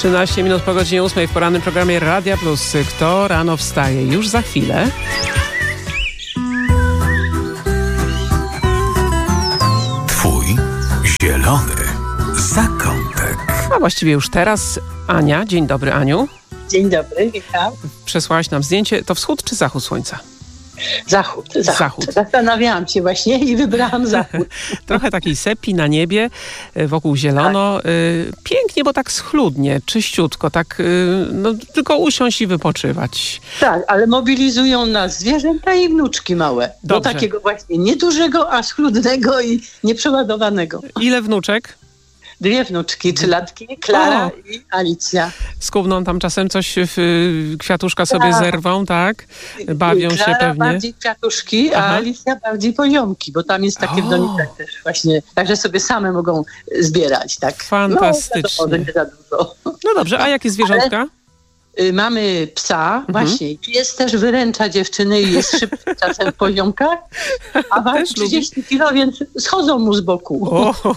13 minut po godzinie 8 w porannym programie Radia Plus. Kto rano wstaje? Już za chwilę. Twój zielony zakątek. A właściwie już teraz Ania. Dzień dobry, Aniu. Dzień dobry, witam. Przesłałaś nam zdjęcie. To wschód czy zachód słońca? Zachód. Zastanawiałam się właśnie i wybrałam zachód. Trochę takiej sepi na niebie, wokół zielono. Tak. Pięknie, bo tak schludnie, czyściutko, tak tylko usiąść i wypoczywać. Tak, ale mobilizują nas zwierzęta i wnuczki małe. Dobrze. Do takiego właśnie niedużego, a schludnego i nieprzeładowanego. Ile wnuczek? 2 wnuczki, 3-latki, Klara i Alicja. Skubną tam czasem coś, kwiatuszka sobie zerwą, tak? Bawią Klara się pewnie. bardziej kwiatuszki, a Alicja bardziej poziomki, bo tam jest takie w donikach też właśnie. Także sobie same mogą zbierać, tak? Fantastycznie. No, nie za dużo. No dobrze, a jakie zwierzątka? Mamy psa, właśnie. Pies też wyręcza dziewczyny i jest szybki czasem w poziomkach, a waży 30 kilo, więc schodzą mu z boku.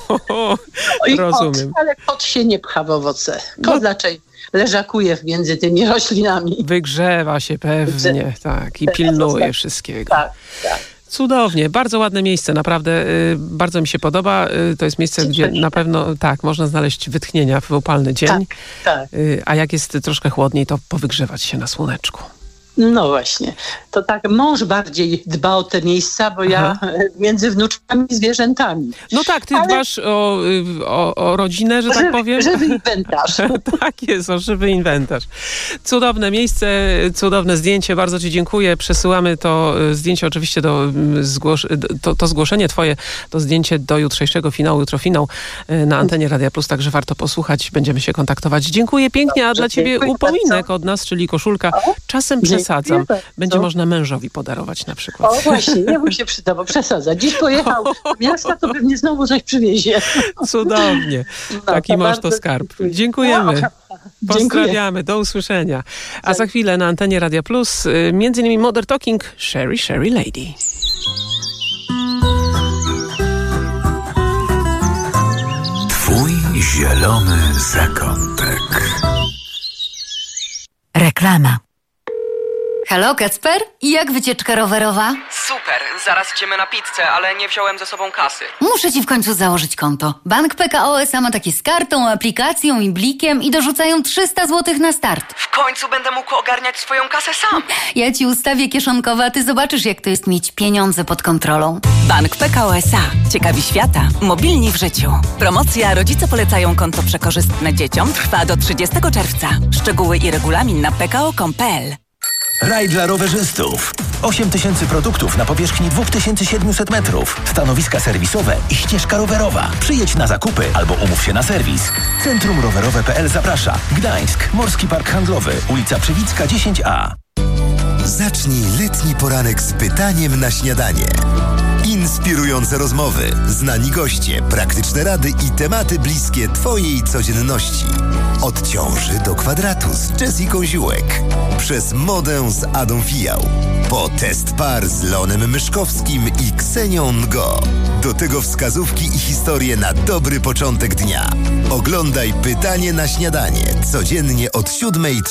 Rozumiem. Ale kot się nie pcha w owoce. Kot raczej leżakuje między tymi roślinami. Wygrzewa się pewnie, tak, i pilnuje wszystkiego. Tak. Cudownie, bardzo ładne miejsce, naprawdę bardzo mi się podoba. To jest miejsce, gdzie na pewno można znaleźć wytchnienia w upalny dzień. Tak. A jak jest troszkę chłodniej, to powygrzewać się na słoneczku. No właśnie. To tak mąż bardziej dba o te miejsca, bo ja między wnuczkami i zwierzętami. No tak, ty dbasz o rodzinę, że tak powiem. Żywy inwentarz. Tak jest, żywy inwentarz. Cudowne miejsce, cudowne zdjęcie. Bardzo ci dziękuję. Przesyłamy to zdjęcie oczywiście to zgłoszenie twoje, to zdjęcie do jutrzejszego finału, jutro finał na antenie Radia Plus, także warto posłuchać. Będziemy się kontaktować. Dziękuję pięknie, a dla ciebie upominek od nas, czyli koszulka. Czasem przesadzam. Będzie można mężowi podarować na przykład. O właśnie, nie mu się przyda, bo przesadza. Dziś pojechał do miasta, to pewnie znowu coś przywiezie. Cudownie. Taki mąż to skarb. Dziękujemy. Pozdrawiamy. Do usłyszenia. A za chwilę na antenie Radia Plus między innymi Modern Talking Sherry Lady. Twój zielony zakątek. Reklama. Halo, Kacper? I jak wycieczka rowerowa? Super, zaraz idziemy na pizzę, ale nie wziąłem ze sobą kasy. Muszę ci w końcu założyć konto. Bank PKO SA ma takie z kartą, aplikacją i blikiem i dorzucają 300 zł na start. W końcu będę mógł ogarniać swoją kasę sam. Ja ci ustawię kieszonkowe, a ty zobaczysz, jak to jest mieć pieniądze pod kontrolą. Bank PKO SA. Ciekawi świata. Mobilni w życiu. Promocja Rodzice polecają konto przekorzystne dzieciom trwa do 30 czerwca. Szczegóły i regulamin na pko.com.pl. Raj dla rowerzystów. 8000 produktów na powierzchni 2700 metrów. Stanowiska serwisowe i ścieżka rowerowa. Przyjedź na zakupy albo umów się na serwis. Centrum Rowerowe.pl zaprasza. Gdańsk, Morski Park Handlowy, ulica Przywicka 10A. Zacznij letni poranek z pytaniem na śniadanie. Inspirujące rozmowy, znani goście, praktyczne rady i tematy bliskie twojej codzienności. Od ciąży do kwadratu z Jessiką Ziółek. Przez modę z Adą Fijał. Po test par z Leonem Myszkowskim i Ksenią Ngo. Do tego wskazówki i historie na dobry początek dnia. Oglądaj Pytanie na śniadanie codziennie od 7:30.